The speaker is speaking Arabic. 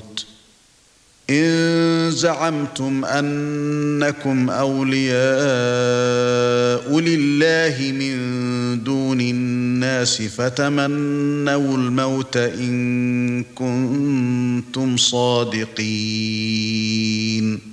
الْمَوْتِ إِن زَعَمْتُمْ أَنَّكُمْ أَوْلِيَاءُ لِلَّهِ مِن دُونِ النَّاسِ فَتَمَنَّوُا الْمَوْتَ إِن كُنتُمْ صَادِقِينَ